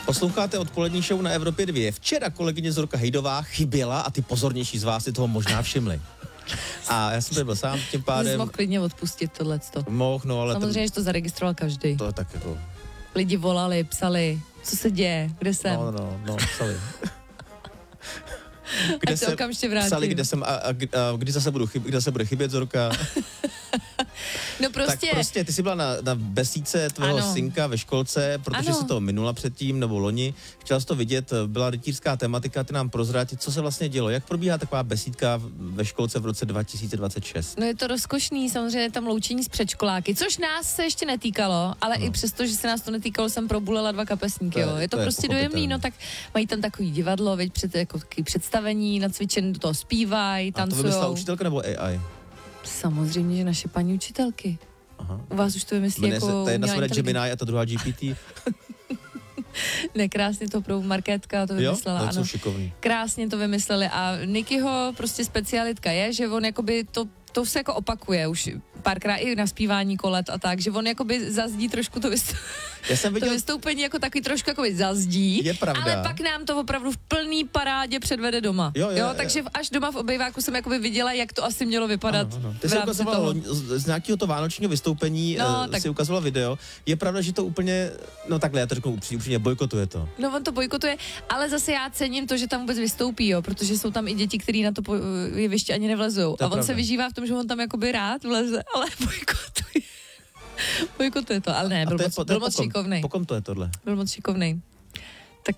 Posloucháte odpolední show na Evropě 2. Včera kolegyně Zorka Hejdová chyběla a ty pozornější z vás si toho možná všimli. A já jsem tady byl sám, tím pádem... Jsi mohl klidně odpustit tohleto. Mohl, no ale... Samozřejmě, že to zaregistroval každý. To je tak jako... Lidi volali, psali, co se děje, kde jsem. No, psali. Kde se okamžitě vrátím. Psali, kde jsem a kdy zase bude chybět Zorka. No prostě. Tak prostě, ty jsi byla na besídce tvého synka ve školce, protože si to minula předtím, nebo loni. Chtěla jsi to vidět, byla rytířská tematika, ty nám prozrať, co se vlastně dělo. Jak probíhá taková besídka ve školce v roce 2026? No je to rozkošný, samozřejmě tam loučení s předškoláky, což nás se ještě netýkalo, ale i přesto, že se nás to netýkalo, jsem probulela 2 kapesníky, jo. Je to prostě dojemný, no tak mají tam takový divadlo, veď jako představení, nacvičený, do toho zpívají, tancujou. A to vymyslela učitelka nebo AI? Samozřejmě, že naše paní učitelky. Aha. U vás už to vymyslí jako... Ta jedna se jmenuje Gemini a ta druhá GPT. Nekrásně to pro Markétka to vymyslela. Jo, to jsou šikovný. Krásně to vymysleli a Nikyho prostě specialitka je, že on jakoby to se jako opakuje už párkrát i na zpívání kolet a tak, že on jakoby zazdí trošku to vystoupení jako takový trošku jakoby zazdí, je pravda. Ale pak nám to opravdu v plný parádě předvede doma. Jo, takže až doma v obejváku jsem jakoby viděla, jak to asi mělo vypadat. Ano. Ty jsi ukazovala z nějakého to vánočního vystoupení, si ukazovala video. Je pravda, že to úplně, no takhle, já to řeknu upřímně, bojkotuje to. No on to bojkotuje, ale zase já cením to, že tam vůbec vystoupí, jo, protože jsou tam i děti, kteří na to jeviště ani nevlezou. A on se vyžívá v tom, že on tam jakoby rád vleze, ale bojkotuje to, ale ne, byl moc šikovnej. Po kom to je tohle? Byl moc šikovnej. Tak...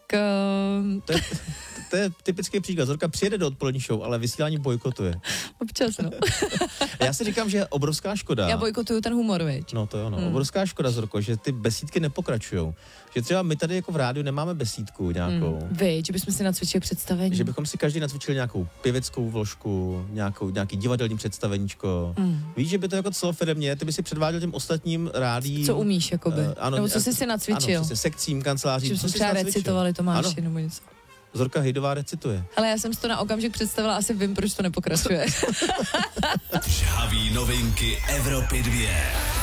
To je typický příklad. Zorka přijede do odpolední show, ale vysílání bojkotuje. Občas, no. Já si říkám, že je obrovská škoda. Já bojkotuju ten humor, viď? No to jo, obrovská škoda, Zorko, že ty besídky nepokračujou. Že třeba my tady jako v rádiu nemáme besídku nějakou. Viď, že bychom si nacvičili představení. Že bychom si každý nacvičili nějakou pěveckou vložku, nějaký divadelní představeníčko. Víš, že by to jako celofiremně, ty by si předváděl těm ostatním rádiím. Co umíš, jakoby? Ano, nebo co jsi si nacvičil? Ano, sekcím, kancelářím. Že třeba recitovali Tomáši nebo něco. Zorka Hejdová recituje. Ale já jsem si to na okamžik představila, asi vím, proč to nepokračuje. Žhavý novinky Evropy 2.